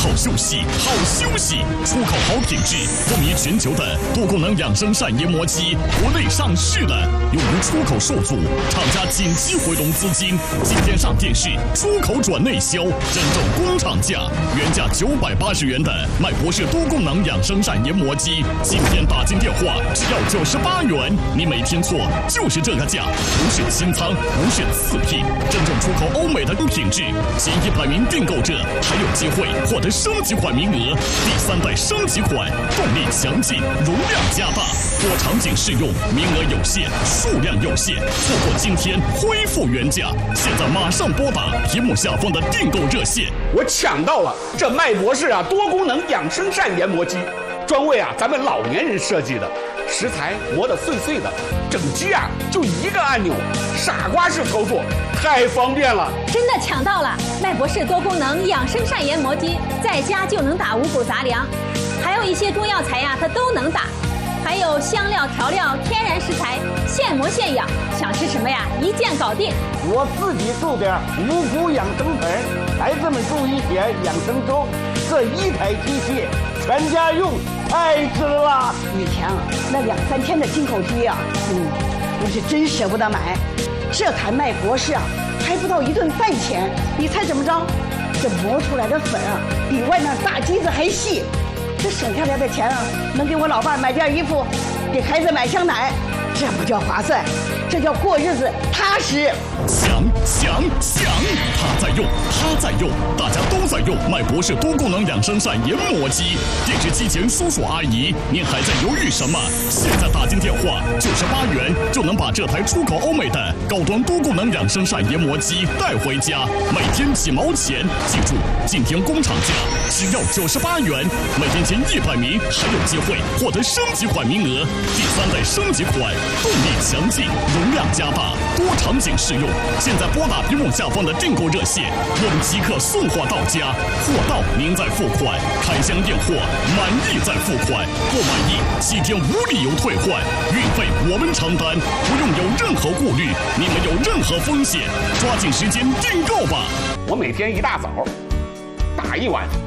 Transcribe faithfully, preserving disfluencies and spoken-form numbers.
好休息，好休息，出口好品质，风靡全球的多功能养生膳研磨机，国内上市了，由于出口受阻，厂家紧急回笼资金，今天上电视，出口转内销，真正工厂价，原价九百八十元的麦博士多功能养生膳研磨机，今天打进电话只要九十八元，你没听错，就是这个价，不是清仓，不是次品，真正出口欧美的品质，前一百名订购者还有机会获得升级款名额，第三代升级款，动力强劲，容量加大，多场景适用，名额有限，数量有限，错过今天恢复原价，现在马上拨打屏幕下方的订购热线。 我抢到了这麦博士啊多功能养生膳研磨机，专为啊咱们老年人设计的，食材磨得碎碎的，整机啊就一个按钮，傻瓜式操作，太方便了。 真的抢到了麦博士多功能养生膳研磨机，在家就能打五谷杂粮，还有一些中药材呀、啊，它都能打。还有香料、调料、天然食材，现磨现养，想吃什么呀？一键搞定。 我自己做点五谷养生粉，孩子们做一点养生粥，这一台机器全家用，太值了。 以前啊，那两三天的进口机啊，嗯，我是真舍不得买。这台麦博士啊，还不到一顿饭钱，你猜怎么着？这磨出来的粉啊，比外面大机子还细。这省下来的钱啊，能给我老伴买件衣服，给孩子买箱奶，这不叫划算，这叫过日子踏实。 想想想，他在用，他在用，大家都在用麦博士多功能养生膳研磨机。电视机前叔叔阿姨，您还在犹豫什么？现在打进电话，九十八元就能把这台出口欧美的高端多功能养生膳研磨机带回家，每天几毛钱。记住，今天工厂价只要九十八元，每天前一百名还有机会获得升级款名额。第三代升级款，动力强劲，容量加大，多场景适用。现在拨打屏幕下方的订购热线，我们即刻送货到家，货到您再付款，开箱验货，满意再付款，不满意七天无理由退换，运费我们承担，不用有任何顾虑，你们有任何风险，抓紧时间订购吧。 我每天一大早打一碗